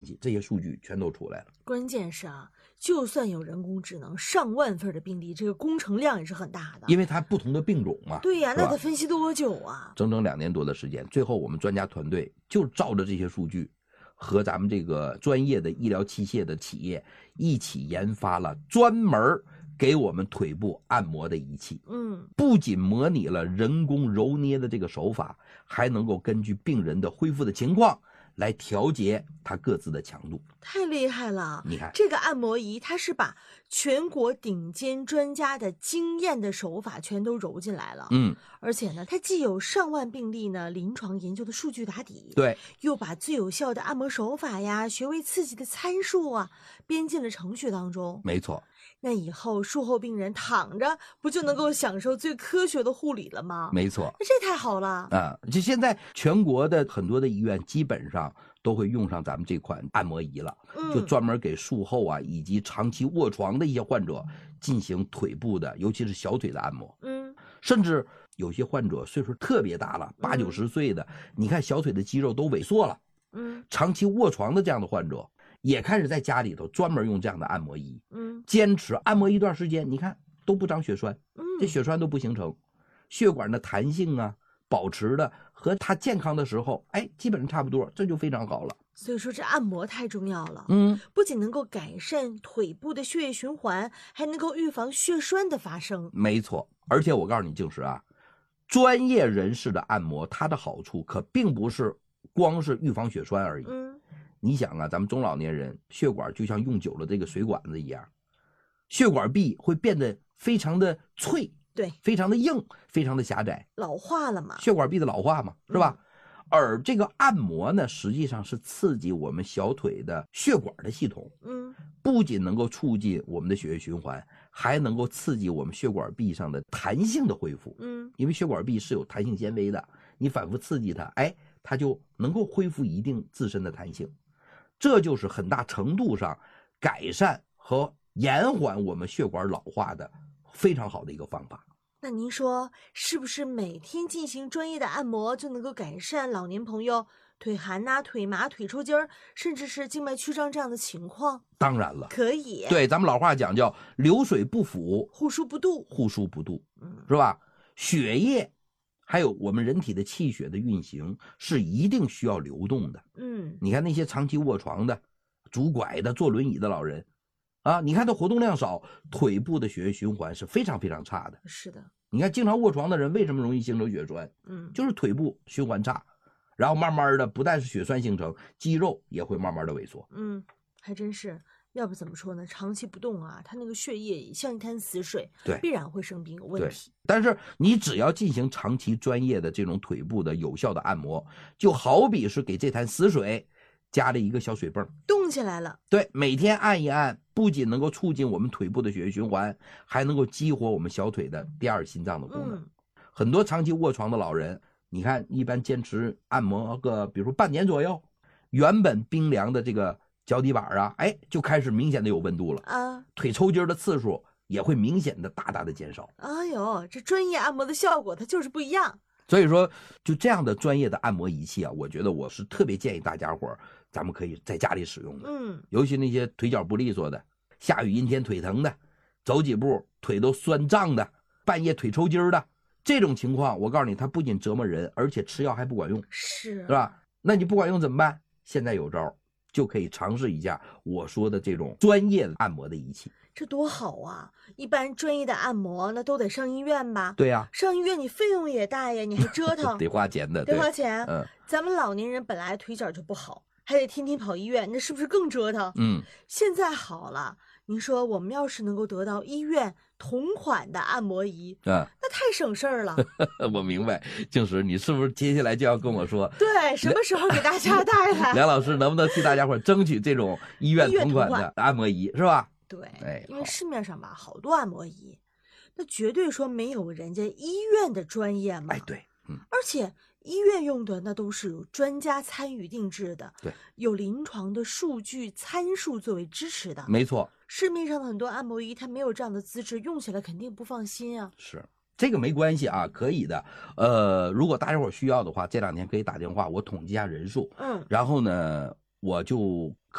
西，这些数据全都出来了。 关键是啊，就算有人工智能，上万份的病例，这个工程量也是很大的。 因为它不同的病种嘛。 对呀，那得分析多久啊？ 整整2年多的时间，最后我们专家团队就照着这些数据和咱们这个专业的医疗器械的企业一起研发了专门给我们腿部按摩的仪器。不仅模拟了人工揉捏的这个手法，还能够根据病人的恢复的情况来调节它各自的强度。 太厉害了！ 你看这个按摩仪，它是把全国顶尖专家的经验的手法全都揉进来了。而且呢，它既有上万病例呢临床研究的数据打底， 对， 又把最有效的按摩手法呀、穴位刺激的参数啊编进了程序当中。 没错。 那以后术后病人躺着不就能够享受最科学的护理了吗？ 没错。 那这太好了啊！就现在全国的很多的医院基本上都会用上咱们这款按摩仪了，就专门给术后啊以及长期卧床的一些患者进行腿部的，尤其是小腿的按摩。甚至有些患者岁数特别大了，80、90岁的，你看小腿的肌肉都萎缩了。长期卧床的这样的患者也开始在家里头专门用这样的按摩仪。坚持按摩一段时间，你看都不长血栓，这血栓都不形成，血管的弹性啊保持的和他健康的时候，基本上差不多，这就非常好了。 所以说这按摩太重要了。不仅能够改善腿部的血液循环，还能够预防血栓的发生。 没错。而且我告诉你，静时啊，专业人士的按摩，它的好处可并不是光是预防血栓而已。你想啊，咱们中老年人血管就像用久了这个水管子一样，血管壁会变得非常的脆， 对， 非常的硬，非常的狭窄， 老化了嘛， 血管壁的老化嘛，是吧？而这个按摩呢，实际上是刺激我们小腿的血管的系统。不仅能够促进我们的血液循环，还能够刺激我们血管壁上的弹性的恢复。因为血管壁是有弹性纤维的，你反复刺激它，它就能够恢复一定自身的弹性。这就是很大程度上改善和延缓我们血管老化的非常好的一个方法。 那您说是不是每天进行专业的按摩就能够改善老年朋友腿寒啊、腿麻、腿抽筋儿，甚至是静脉曲张这样的情况？ 当然了， 可以。 对，咱们老话讲叫流水不腐， 户枢不蠹， 户枢不蠹，是吧？血液还有我们人体的气血的运行是一定需要流动的。你看那些长期卧床的、拄拐的、坐轮椅的老人啊，你看他活动量少，腿部的血液循环是非常非常差的。 是的， 你看经常卧床的人为什么容易形成血栓？就是腿部循环差，然后慢慢的不但是血栓形成，肌肉也会慢慢的萎缩。 还真是。要不怎么说呢？长期不动啊，他那个血液像一滩死水， 对， 必然会生病有问题。 但是你只要进行长期专业的这种腿部的有效的按摩，就好比是给这滩死水加了一个小水泵， 动起来了。 对，每天按一按，不仅能够促进我们腿部的血液循环，还能够激活我们小腿的第二心脏的功能。很多长期卧床的老人，你看一般坚持按摩个比如说半年左右，原本冰凉的这个脚底板啊，就开始明显的有温度了啊，腿抽筋的次数也会明显的大大的减少。 哎呦，这专业按摩的效果它就是不一样。 所以说就这样的专业的按摩仪器啊，我觉得我是特别建议大家伙咱们可以在家里使用的。尤其那些腿脚不利索的，下雨阴天腿疼的，走几步腿都酸胀的，半夜腿抽筋的，这种情况我告诉你，它不仅折磨人，而且吃药还不管用，是吧？那你不管用怎么办？现在有招，就可以尝试一下我说的这种专业的按摩的仪器。 这多好啊！一般专业的按摩那都得上医院吧？ 对呀， 上医院你费用也大呀，你还折腾， 得花钱的， 得花钱。咱们老年人本来腿脚就不好，还得天天跑医院，那是不是更折腾？现在好了，您说我们要是能够得到医院同款的按摩仪，那太省事儿了。 我明白，静时，你是不是接下来就要跟我说， 对，什么时候给大家带来？ 梁老师能不能替大家伙争取这种医院同款的按摩仪，是吧？ 对，因为市面上吧好多按摩仪，那绝对说没有人家医院的专业嘛。 对， 而且医院用的那都是有专家参与定制的， 对， 有临床的数据参数作为支持的。 没错， 市面上的很多按摩仪它没有这样的资质，用起来肯定不放心啊。 是。这个没关系啊，可以的。如果大家伙需要的话，这2天可以打电话，我统计一下人数。然后呢，我就